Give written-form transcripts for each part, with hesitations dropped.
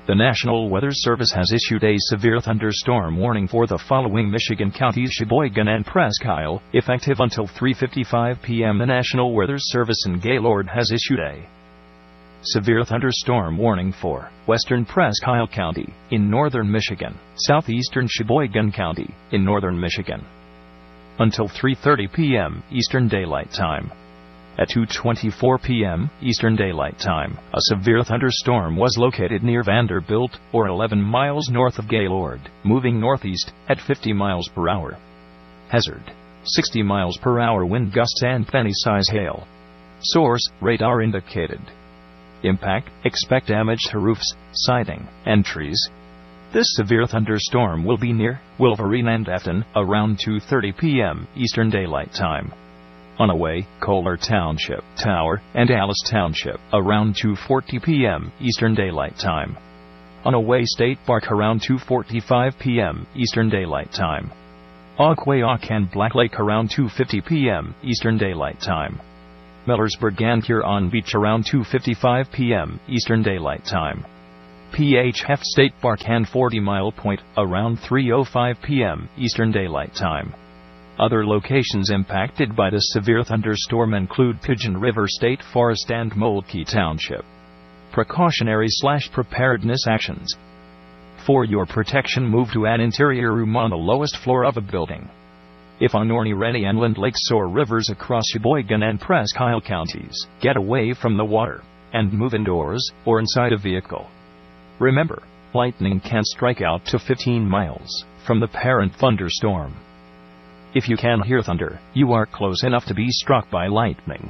The National Weather Service has issued a severe thunderstorm warning for the following Michigan counties: Sheboygan and Presque Isle, effective until 3:55 p.m. The National Weather Service in Gaylord has issued a severe thunderstorm warning for western Presque Isle County, in northern Michigan, southeastern Sheboygan County, in northern Michigan, until 3:30 p.m. Eastern Daylight Time. At 2:24 p.m. Eastern Daylight Time, a severe thunderstorm was located near Vanderbilt, or 11 miles north of Gaylord, moving northeast at 50 miles per hour. Hazard: 60 miles per hour wind gusts and penny-size hail. Source: radar indicated. Impact: expect damage to roofs, siding, and trees. This severe thunderstorm will be near Wolverine and Afton around 2:30 p.m. Eastern Daylight Time. On away, Kohler Township, Tower, and Alice Township, around 2:40 p.m. Eastern Daylight Time. On away, State Park, around 2:45 p.m. Eastern Daylight Time. Aquayoc and Black Lake, around 2:50 p.m. Eastern Daylight Time. Millersburg and Huron Beach, around 2:55 p.m. Eastern Daylight Time. PHF State Park and 40 Mile Point, around 3:05 p.m. Eastern Daylight Time. Other locations impacted by this severe thunderstorm include Pigeon River State Forest and Moltke Township. Precautionary/preparedness actions. For your protection, move to an interior room on the lowest floor of a building. If on or near any inland lakes or rivers across Sheboygan and Presque Isle counties, get away from the water and move indoors or inside a vehicle. Remember, lightning can strike out to 15 miles from the parent thunderstorm. If you can hear thunder, you are close enough to be struck by lightning.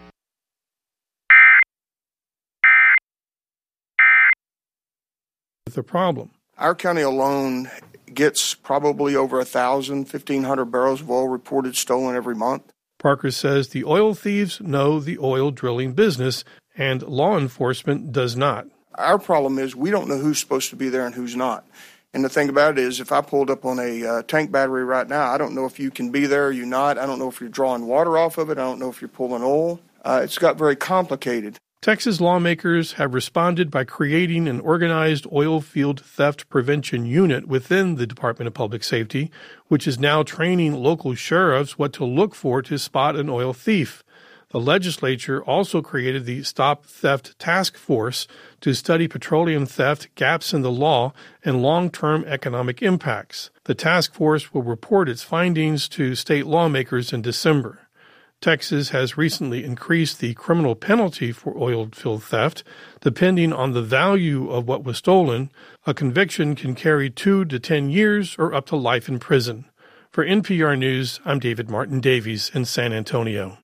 The problem. Our county alone gets probably over 1,500 barrels of oil reported stolen every month. Parker says the oil thieves know the oil drilling business, and law enforcement does not. Our problem is we don't know who's supposed to be there and who's not. And the thing about it is, if I pulled up on a tank battery right now, I don't know if you can be there or you're not. I don't know if you're drawing water off of it. I don't know if you're pulling oil. It's got very complicated. Texas lawmakers have responded by creating an organized oil field theft prevention unit within the Department of Public Safety, which is now training local sheriffs what to look for to spot an oil thief. The legislature also created the Stop Theft Task Force to study petroleum theft, gaps in the law, and long-term economic impacts. The task force will report its findings to state lawmakers in December. Texas has recently increased the criminal penalty for oil field theft. Depending on the value of what was stolen, a conviction can carry 2 to 10 years or up to life in prison. For NPR News, I'm David Martin Davies in San Antonio.